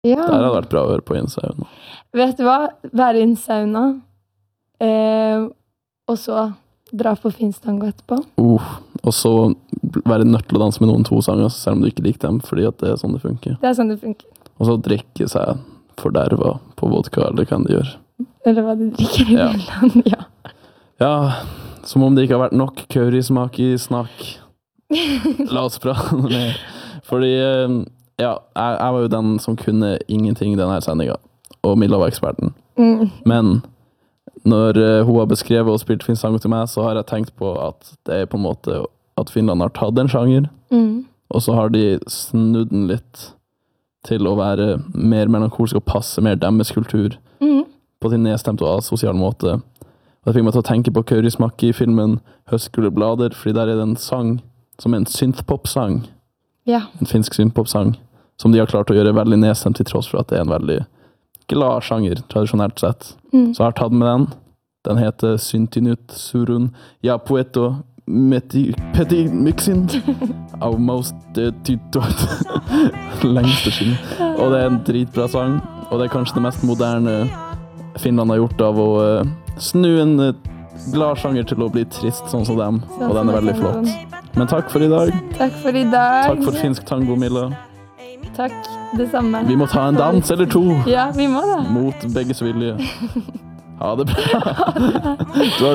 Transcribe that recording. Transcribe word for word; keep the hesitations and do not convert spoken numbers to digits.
Ja. Det hadde vært bra å høre på i en sauna. Vet du hva? Være i en sauna, eh, og så dra på finstango etterpå. Uh, og så være nødt til å danse med noen to sanger, selv om du ikke liker dem, fordi at det er sånn det funker. Det er sånn det funker. Og så drikke seg forderva på vodka, eller hva de gjør. Eller hva de drikker i Ja. Nederland, ja. Ja, som om det ikke har vært nok currysmak i snakk. La oss prate mer. Fordi, eh, ja, jeg, jeg var jo den som kunne ingenting i denne sendingen, og Milla var eksperten. Mm. Men når uh, hun har beskrevet og spilt finstango til meg, så har jeg tenkt på at det er på en måte at Finland har tatt en sjanger, Mm. og så har de snudd den litt til å være mer melankolsk og passe mer deres kultur Mm. på sin nedstemte og asosial måte. Og det fikk meg til å tenke på currysmak i filmen Høstgule blader, fordi der er det en sang som er en synthpop-sang, Ja. en finsk synthpop-sang, som de har klart å gjøre veldig nedstemt til tross for at det er en veldig glad sjanger, tradisjonelt sett. Mm. Så jeg har tatt med den. Den heter Syntinut Surun Ja Poeto Meti Peti Mixin av Most Titot. Lengste skinn. Og det er en dritbra sang, og det er kanskje det mest moderne Finland har gjort av å uh, snu en uh, glad sjanger til å bli trist, sånn som dem. Sånn Og den som er veldig jeg kan. flott. Men takk for i dag. Takk for i dag. Takk for finsk tango, Milla. Takk, det samme. Vi må ta en dans eller to Ja, vi må det. mot begges vilje. Ha det bra. Du har